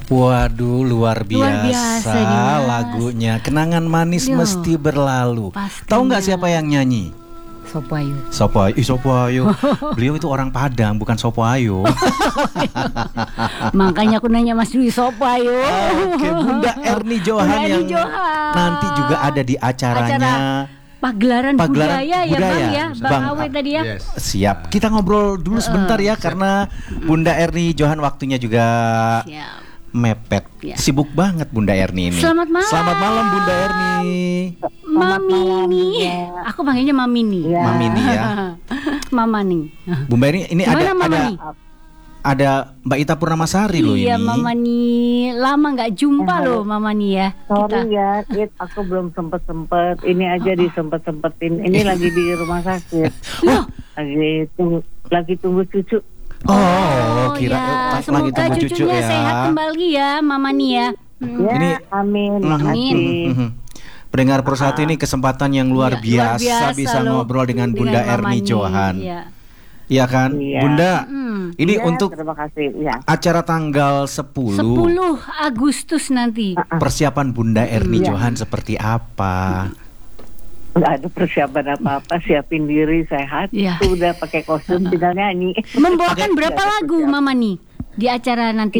Waduh, luar Luar biasa nih, Mas. lagunya. Kenangan manis Yo, mesti berlalu. pastinya. Tahu nggak siapa yang nyanyi? Sopayu. Sopoayo. Beliau itu orang Padang, bukan Sopoayo. Makanya aku nanya Mas Dwi Sopayu. Oke, Bunda Erni Johan Bunda Erni yang Johan. nanti juga ada di acaranya. Pagelaran budaya ya Bang ya, Bang Awe tadi ya. Yes. Siap. Kita ngobrol dulu sebentar ya, karena Bunda Erni Johan waktunya juga Siap. mepet. Ya. Sibuk banget Bunda Erni ini. Selamat malam. Selamat malam Bunda Erni. Mami. Aku panggilnya Mami nih. Ya. Mami nih ya. Mama nih. Bunda Erni ini Gimana Mama nih? ada Mbak Ita Purnamasari loh Iya ini. Mama nih, lama nggak jumpa loh Mama nih ya. Sorry ya, aku belum sempet. Ini aja disempet-sempetin. Ini lagi di rumah sakit. Loh, Lagi tunggu cucu. Oh, kira ya, pas lagi semoga tunggu cucu cucunya ya. sehat kembali ya Mama nih ya. Ya, Ini amin. Amin. Pendengar Persatu ini kesempatan yang luar Iya, biasa bisa loh. ngobrol dengan Bunda Mama Erni nih, Johan. Iya. Iya kan? Iya. Bunda, ini Iya, untuk terima kasih. Ya. acara tanggal 10, 10 Agustus nanti. persiapan Bunda Erni Iya. Johan seperti apa? Nggak ada persiapan apa-apa, siapin diri sehat. Iya. Sudah pakai kostum, tinggal nyanyi. Membawakan berapa Nggak ada lagu persiapan. Mama nih di acara nanti?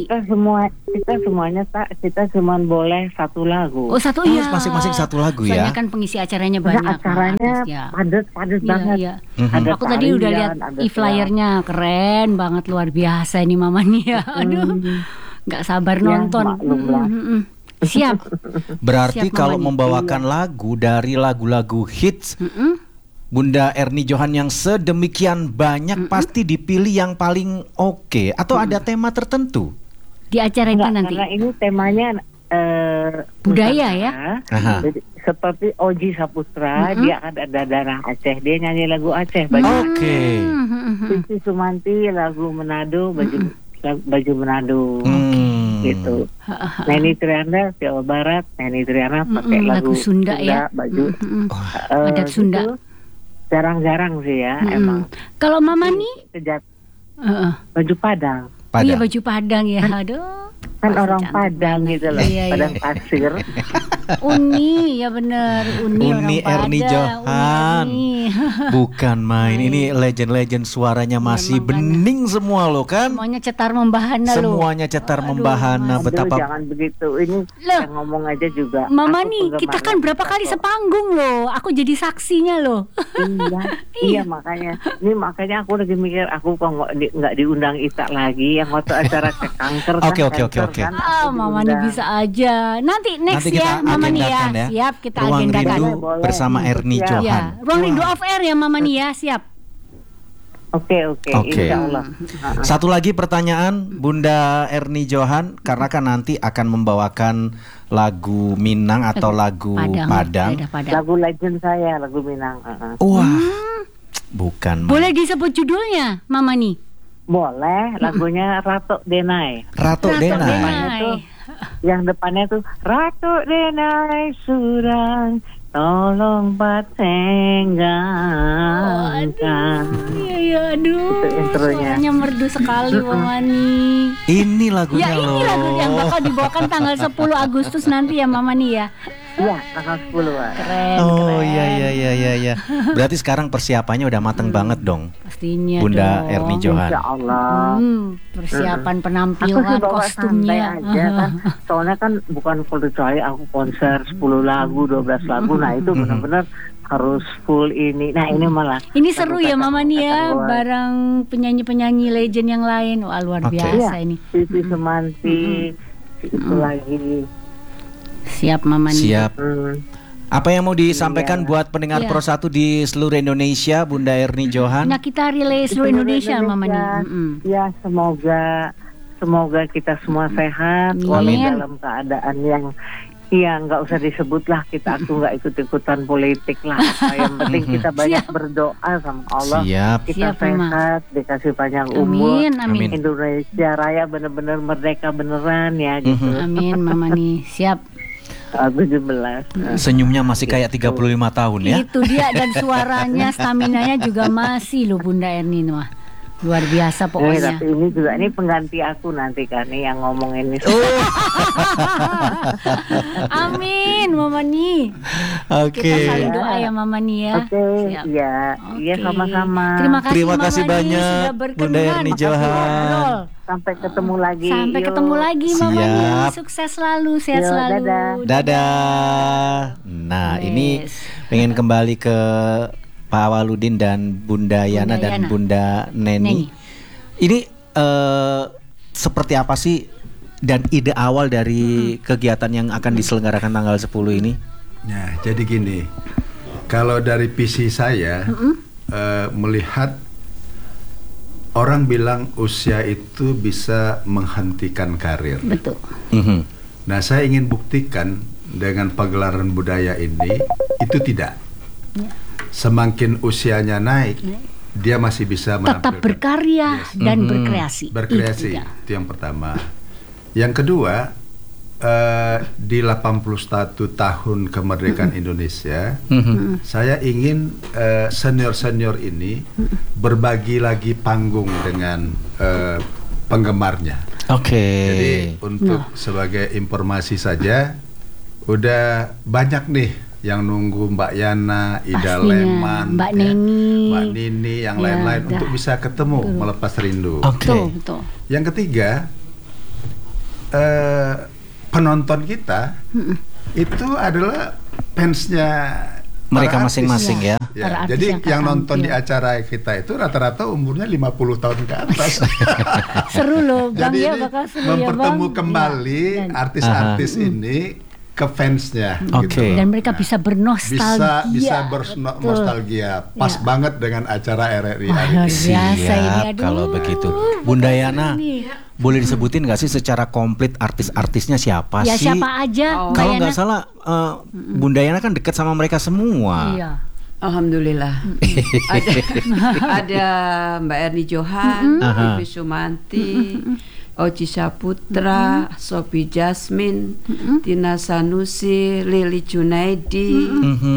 Kita semua boleh satu lagu. Oh satu Oh, ya. masing-masing satu lagu ya? Soalnya kan pengisi acaranya Karena banyak. acaranya Mas, ya. padat Iya, banget. iya. Ada Aku tadi udah tarian, lihat ada e-flyernya, keren banget, luar biasa ini Mama nih ya. Aduh, nggak sabar Ya, nonton. maklumlah. Siap. Berarti Siap, kalau Mama nih. membawakan lagu dari lagu-lagu hits Mm-mm. Bunda Erni Johan yang sedemikian banyak, pasti dipilih yang paling oke. Atau ada tema tertentu? Di acara itu Enggak, nanti. karena ini temanya Budaya Nusantara. ya? Aha. Jadi, seperti Oji Saputra, dia ada darah Aceh, dia nyanyi lagu Aceh, baju Oke. Sisi Sumanti lagu Manado, baju Manado, gitu. Neni Triana Jawa Barat, Neni Triana pakai lagu lagu Sunda ya. baju Adat Sunda. gitu. Jarang-jarang sih ya, emang. Kalau Mama nih, Sejak heeh. baju Padang. Iya Pada. baju Padang ya. Aduh. Kan Masih orang cantik Padang banget. gitu loh, Iya, iya. Padang pasir. Uni ya bener. Uni Uni orang Erni Padang. Johan. Uni. Bukan main. Ini legend-legend suaranya masih Memang kan. bening semua loh kan? Semuanya cetar membahana loh. Semuanya cetar Aduh, membahana. Aduh, Betapa jangan begitu. Ini Loh. yang ngomong aja juga. Mama aku nih, kita penggemarnya kan berapa kali kok. sepanggung loh. Aku jadi saksinya loh. Iya makanya. Ini makanya aku lagi mikir aku kok nggak diundang Ita lagi yang waktu acara ke kanker. Oke, kan, oke, oke, cancer oke. kan, Ah, aku Mama nih diundang. bisa aja. Nanti next Nanti kita ya, Mama nih ya. agendakan ya. Siap, kita Ruang agendakan. Rindu Boleh. bersama Erni Siap. Johan. Ya, ruang rindu off air ya Mama nih ya. Siap. Oke, Oke. insya Allah. Satu lagi pertanyaan Bunda Erni Johan, karena kan nanti akan membawakan lagu Minang atau lagu Padang. Daerah Padang. Lagu legend saya, lagu Minang. Wah, bukan. Boleh disebut judulnya, Mama nih. Boleh, lagunya Ratu Denai. Ratu Ratu Denai. Denai. Yang depannya tuh Ratu Denai Surang, tolong patenggankan. Iya, iya, aduh. Itu intronya. Suaranya merdu sekali Mama nih. Ini lagunya Ya ini loh. lagu yang bakal dibawakan tanggal 10 Agustus nanti ya Mama nih ya. Iya, tanggal 10 Pak. Keren, Oh keren. iya. Berarti sekarang persiapannya udah mateng banget dong, Pastinya Bunda dong. Erni Johan. Insya Allah. Persiapan Aku sih penampilan, bawa santai kostumnya. aja kan. Soalnya kan bukan kecuali aku konser 10 lagu, 12 lagu. Nah itu benar-benar harus full ini. Nah ini malah. Ini seru ya Mama nih ya, Kata-kata bareng penyanyi-penyanyi legend yang lain. Wah luar Oke. biasa Iya, ini. Sisi Semanti, itu lagi. Siap Mama nih. Siap. Hmm. Apa yang mau disampaikan Iya. buat pendengar Iya. Pro 1 di seluruh Indonesia, Bunda Erni Johan? Nah kita relay seluruh Indonesia Mama nih. Ya semoga kita semua sehat, Amin. walau dalam keadaan yang nggak usah disebut lah, kita aku nggak ikut-ikutan politik lah. Yang penting kita banyak Siap. berdoa sama Allah. Siap. Kita Siap, Mama. sehat, dikasih panjang umur. Amin, amin. Indonesia Raya benar-benar merdeka beneran ya gitu. Amin Mama nih. Siap. 17. Senyumnya masih kayak 35 tahun ya. Itu dia dan suaranya, staminanya juga masih loh Bunda Erni mah. Luar biasa pokoknya. Tapi ini pengganti aku nanti kan nih yang ngomong ini. Amin, Mama Ni. Oke. Kita saling doa ya Mama Ni ya. Oke, iya sama-sama. Terima kasih Mama Ni banyak, sudah berkenan. Bunda Erni Johan. Ngobrol. Sampai ketemu lagi. Sampai Yuk. ketemu lagi Mama Ni. Siap. Sukses selalu, sehat Yo, selalu. Dadah. Nah, ini pengen kembali ke Pak Awaludin dan Bunda Yana dan Bunda Neni. Ini seperti apa sih dan ide awal dari kegiatan yang akan diselenggarakan tanggal 10 ini? Nah, jadi gini, kalau dari visi saya melihat orang bilang usia itu bisa menghentikan karir. Betul. Nah, saya ingin buktikan dengan pagelaran budaya ini itu tidak. Semakin usianya naik, dia masih bisa tetap berkarya dan berkreasi. Berkreasi, itu yang pertama. Yang kedua, di 81 tahun kemerdekaan Indonesia, saya ingin senior-senior ini berbagi lagi panggung dengan penggemarnya. Jadi untuk sebagai informasi saja, udah banyak nih yang nunggu Mbak Yana, Ida Leman, Mbak Neni, Mbak Nini, yang lain-lain untuk bisa ketemu melepas rindu. Betul. Yang ketiga, penonton kita itu adalah fansnya mereka masing-masing ya. Jadi yang nonton di acara kita itu rata-rata umurnya 50 tahun ke atas. Seru loh, Bang. Jadi ya bakal seru mempertemu ya, Bang. kembali artis-artis ini ke fansnya, gitu. Dan mereka bisa bernostalgia. Bisa bernostalgia. Pas banget dengan acara RRI hari ini. Biasa ini, aduh. Kalau begitu, Bunda Yana, boleh disebutin nggak sih secara komplit artis-artisnya siapa ya, sih? siapa aja. Kalau nggak salah, Bunda Yana kan dekat sama mereka semua. Iya. Alhamdulillah. ada Mbak Erni Johan, Bibi Sumanti, Oji Saputra, Sophie Jasmine, Tina Sanusi, Lili Junaidi,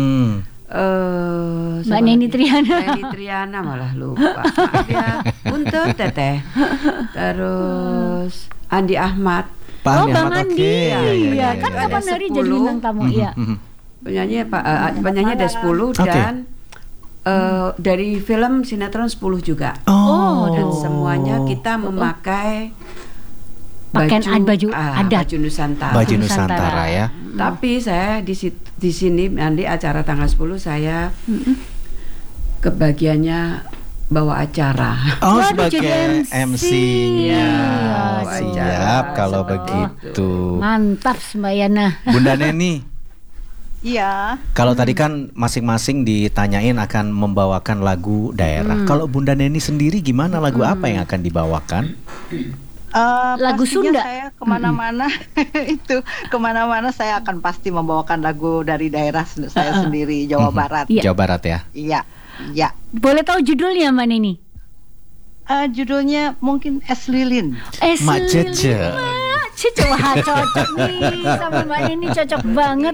Mbak Neni Triana. Neni Triana malah lupa. Maaf ya, untuk Teteh. Terus Andi Ahmad. Pak Bang Andi. Iya, kan Ada kapan hari 10. jadi bintang tamu, iya. Penyanyi penyanyi ada 10 dan dari film sinetron 10 juga. Dan semuanya kita memakai pakaian baju adat, baju Nusantara. Baju Nusantara ya. Tapi saya di sini nanti acara tanggal 10 saya kebagiannya bawa acara. Sebagai MC-nya. Siap kalau seperti begitu. Mantap Mbak Yana. Bunda Neni. Iya. Kalau tadi kan masing-masing ditanyain akan membawakan lagu daerah. Kalau Bunda Neni sendiri gimana, lagu apa yang akan dibawakan? Lagu Sunda. Saya kemana-mana kemana-mana saya akan pasti membawakan lagu dari daerah saya sendiri, Jawa Barat. Jawa Barat ya. Iya. Boleh tahu judulnya Mbak Neni? Judulnya mungkin Es Lilin. Mak Cece. Wah, cocok nih sama Mbak Neni, cocok banget.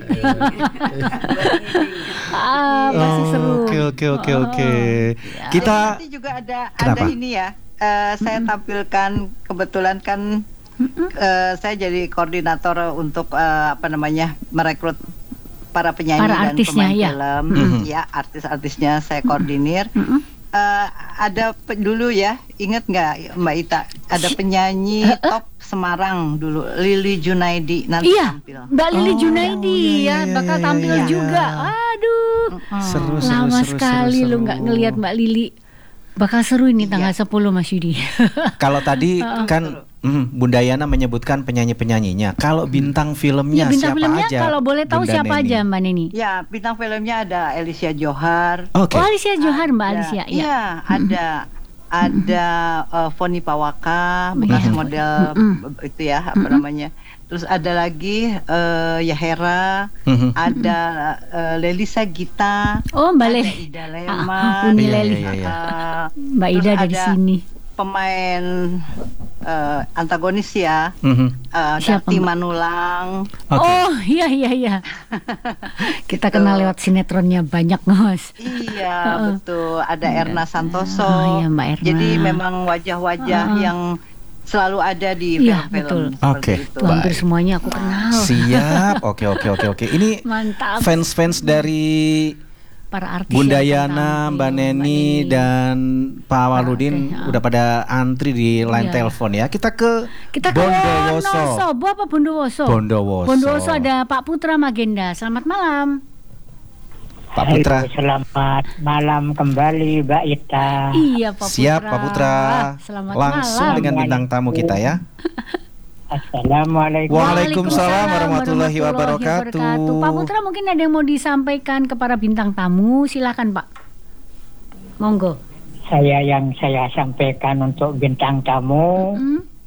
Masih seru. Oke. Kita nanti juga ada ini ya. Saya tampilkan, kebetulan kan saya jadi koordinator untuk merekrut para penyanyi para dan artisnya, pemain ya. film. Ya, artis-artisnya saya koordinir. Ada dulu ya, ingat nggak Mbak Ita? Ada penyanyi top Semarang dulu, Lili Junaidi nanti tampil. Mbak Lili Junaidi bakal tampil juga. Aduh, seru lama sekali lo nggak ngelihat Mbak Lili. Bakal seru ini tanggal 10 Mas Yudi. Kalau tadi kan Bunda Yana menyebutkan penyanyi-penyanyinya. Kalau bintang filmnya bintang siapa filmnya, aja? kalau boleh tahu Bunda siapa Neni? aja Mbak Neni? Ya, bintang filmnya ada Alicia Johar. Oke. Oh, Alicia Johar, Mbak Alicia. Iya, ada Foni Pawaka, bekas model itu ya, apa namanya. Terus ada lagi Yahera, ada Lelisa Gita, Oh, Mbak ada Leli. Ida Leman, Uni Leli. Iya. Mbak Ida dari sini. pemain antagonis ya, Siapa, Dakti Mbak? Manulang. Oke. Oh iya. Kita kenal lewat sinetronnya banyak Mas. Iya betul, ada Erna Santoso. Oh, iya, Mbak Erna. Jadi memang wajah-wajah yang selalu ada di Iya, film-film betul. seperti Oke. itu. Tuh, hampir semuanya aku kenal. Siap. Oke. Ini Mantap. fans-fans dari Para artis Bunda yang Yana, tampil, Mbak Neni dan Pak Awaludin Oke, udah pada antri di line Iya. telepon ya. Kita ke Bondowoso. Bondowoso. Apa Bondowoso? Bondowoso. Bondowoso ada Pak Putra Magenda. Selamat malam. Pak Putra. Halo, selamat malam kembali Mbak Ita. Iya Pak Putra. Siap Pak Putra. Selamat Langsung malam. dengan bintang tamu kita ya. Assalamualaikum. Waalaikumsalam warahmatullahi wabarakatuh. Pak Putra mungkin ada yang mau disampaikan kepada bintang tamu. Silakan Pak. Monggo. Yang saya sampaikan untuk bintang tamu,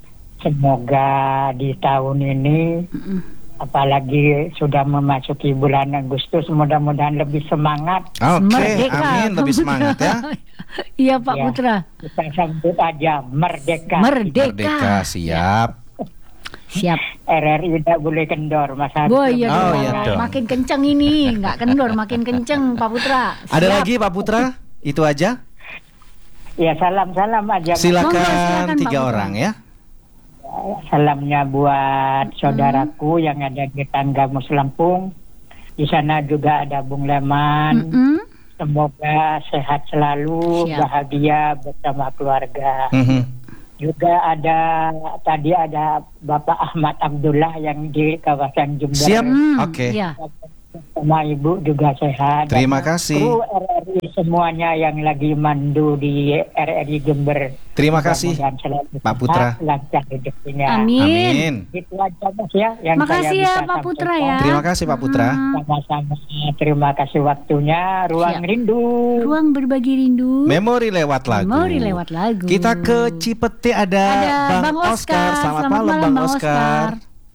semoga di tahun ini, apalagi sudah memasuki bulan Agustus, mudah-mudahan lebih semangat. Oke, Merdeka, amin, Pak lebih Putra. semangat ya. Iya Pak Ya, Putra. Kita sambut aja merdeka. Merdeka, siap. Siap. RRI tidak boleh kendor, Mas Habib. Wah iya, Oh, dong. iya dong. Makin kenceng ini, nggak kendor, makin kenceng Pak Putra. Ada Siap. lagi Pak Putra? Itu aja. Ya, salam-salam aja. Mas. Monggo, Silakan silakan, 3 Pak Putra. orang ya. Salamnya buat saudaraku yang ada di Tanggamus Lampung. Di sana juga ada Bung Leman. Semoga sehat selalu, Siap. bahagia bersama keluarga. Mhm. Juga tadi ada Bapak Ahmad Abdullah yang di kawasan Jember. Siap. Oke. Iya. Sama Ibu juga sehat. Terima Dan kasih. kru RRI semuanya yang lagi mandu di RRI Jember. Terima kasih, Mudah-mudahan selalu Pak Putra. sehat, lancar rezekinya. Amin. Amin. Itu aja Mas ya yang Makasih saya ya bisa Pak Putra sampaikan. ya. Terima kasih Pak Putra. Sama-sama. Terima kasih waktunya. Ruang Siap. rindu. Ruang berbagi rindu. Memori lewat lagu. Memori lewat lagu. Kita ke Cipete ada Bang Oscar. Selamat malam Bang Oscar.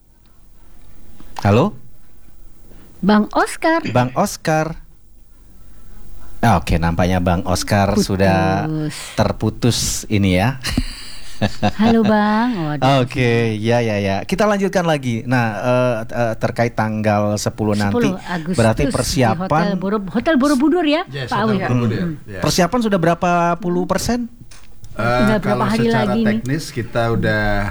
Halo? Bang Oscar. Bang Oscar. Oke, nampaknya Bang Oscar Putus. sudah terputus ini ya. Halo Bang. Waduh. Oke, ya. Kita lanjutkan lagi. Nah, terkait tanggal 10 nanti, 10 Agustus berarti di persiapan Hotel Borobudur ya, Yes, Pak Awi. Hotel Borobudur. Ya. persiapan sudah berapa puluh persen? Tinggal berapa Kalau hari secara lagi nih? teknis kita udah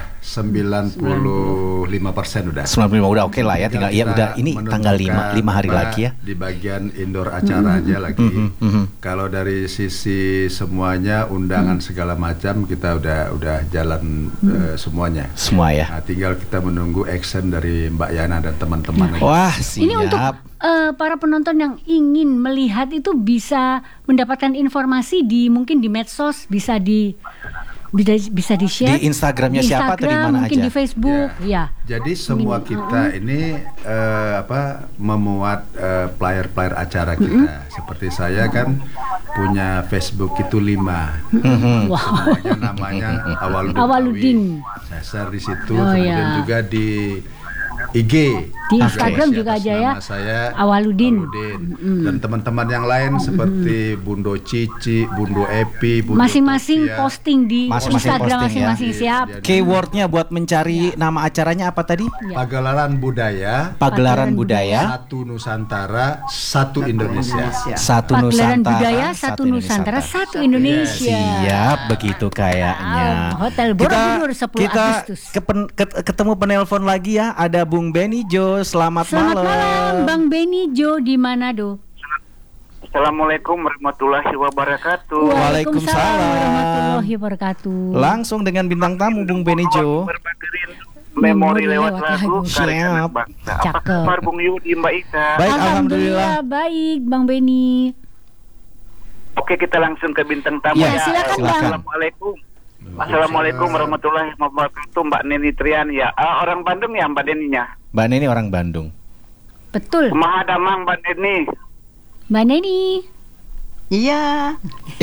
95% udah. 95 udah oke lah ya. Tinggal ya kita udah ini tanggal 5 menentukan hari apa lagi ya. Di bagian indoor acara aja lagi. Kalau dari sisi semuanya undangan segala macam kita udah jalan semuanya. Semua ya. Nah, tinggal kita menunggu action dari Mbak Yana dan teman-teman. Wah, siap. Ini untuk para penonton yang ingin melihat itu bisa mendapatkan informasi mungkin di medsos, bisa di share Di Instagramnya di siapa atau di Instagram, mana mungkin aja? di Facebook ya. Jadi semua kita ini memuat player-player acara kita. Seperti saya kan punya Facebook itu 5. Semuanya namanya Awaludin. Saya share di situ. Oh, Kemudian ya. juga di IG. Di Instagram Masih juga atas aja ya. nama saya Awaludin. Dan teman-teman yang lain seperti Bundo Cici, Bundo Epi, Bundo Masing-masing Topia. posting di Masing-masing Instagram posting ya. masing-masing siap. Jadi, Keywordnya buat mencari nama acaranya apa tadi? Pagelaran Budaya, Pagelaran Budaya, Satu Nusantara, Satu Indonesia. Satu Pagelaran Nusantara, Budaya Satu Nusantara Satu Indonesia. Siap begitu kayaknya. Hotel Borobudur 10 kita Agustus. ketemu penelpon lagi ya. Ada Bung Benny Jo. Selamat malam Bang Benny Jo di Manado. Assalamualaikum warahmatullahi wabarakatuh. Waalaikumsalam. warahmatullahi wabarakatuh. Langsung dengan bintang tamu Bung Benny Jo. Memori lewat lagu karya Siap. anak bangsa. Apa Cakep. kabar Bung Yudi, Mbak Ika? Baik, alhamdulillah. Baik Bang Benny. Oke, kita langsung ke bintang tamu Ya, silakan, Bang. Assalamualaikum. Assalamualaikum warahmatullahi wabarakatuh, Mbak Neni Trian ya. Orang Bandung ya Mbak Neninya? Mbak Neni orang Bandung. Betul. Kumaha damang Mbak Neni. Mbak Neni. Iya.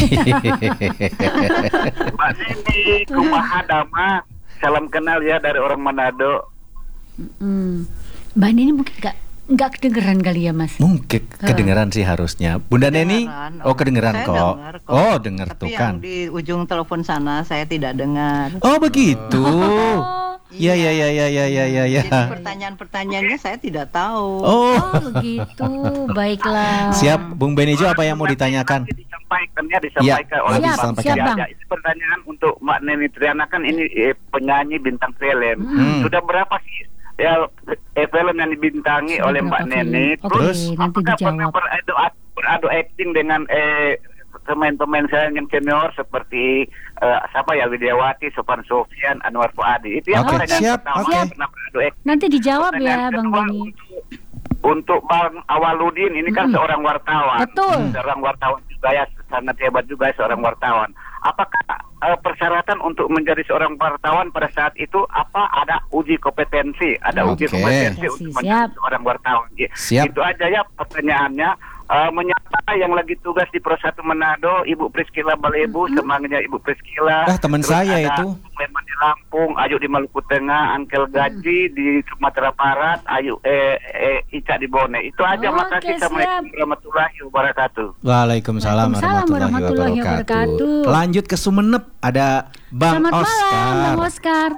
Mbak Neni, kumaha damang. Salam kenal ya dari orang Manado. Mbak Neni mungkin nggak kedengeran kali ya Mas. Mungkin kedengeran sih harusnya. Bunda Neni, kedengeran Saya kok. dengar kok. Oh, dengar Tapi tuh yang kan. di ujung telepon sana saya tidak dengar. Oh, begitu. Iya. Jadi pertanyaan-pertanyaannya saya tidak tahu. Oh, Begitu. Baiklah. siap. Bung Benijo, apa yang mau ditanyakan? Disampaikan Ya, oleh siap, Bang siap, Bang. Jaja. Ini pertanyaan untuk Mbak Neni Triana, kan ini penyanyi bintang film. Sudah berapa sih ya film yang dibintangi Sudah oleh Mbak berapa film? Neni? Oke, Terus nanti apakah pernah dijawab. beradu acting dengan pemain-pemain saya yang senior seperti siapa ya, Widiawati, Sofan Sofyan, Anwar Fuadi. Itu yang Oke, pertanyaan siap, pertama. oke. Pernah beradu acting. Nanti dijawab ya Pertanyaan Bang kedua, Beni. Untuk Bang Awaludin ini kan seorang wartawan. Betul. Seorang wartawan juga ya, sangat hebat juga seorang wartawan. Apakah persyaratan untuk menjadi seorang wartawan pada saat itu ada uji kompetensi, uji Oke. kompetensi untuk menjadi Siap. seorang wartawan. Ya, Siap. itu aja ya pertanyaannya. Menyapa yang lagi tugas di Pro 1 Manado, Ibu Priscila Balebu, semangatnya Ibu Priscila. Teman Terus saya ada itu. Sleman di Lampung, Ayu di Maluku Tengah, Angkel Gaji di Sumatera Barat, Ayu Ica di Bone. Itu aja. Oke, Makasih. Assalamualaikum warahmatullahi wabarakatuh. Waalaikumsalam warahmatullahi wabarakatuh. Lanjut ke Sumenep, ada Bang Selamat Oscar. malam Bang Oscar.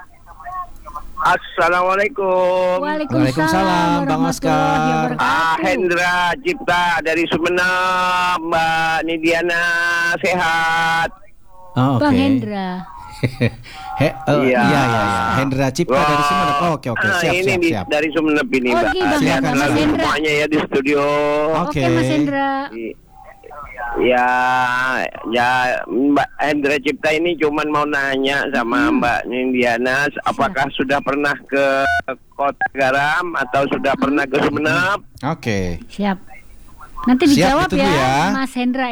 Assalamualaikum. Waalaikumsalam, Bang Oscar. Hendra Cipta dari Sumeneb, Mbak Nidiana sehat. Oh, oke. Bang Hendra. Iya. Iya. Hendra Cipta dari Sumenep. Oke, Ini siap. dari Sumeneb ini, Oh, Mbak. Bang Sehat Hendra, selalu Mas Hendra. semuanya ya di studio. Oke Mas Hendra. Ya, Mbak Hendra Cipta ini cuman mau nanya sama Mbak Nidiana, apakah sudah pernah ke Kota Garam atau sudah pernah ke Sumeneb? Oke. Siap. Nanti Siap, dijawab ditunggu ya. Mas Hendra.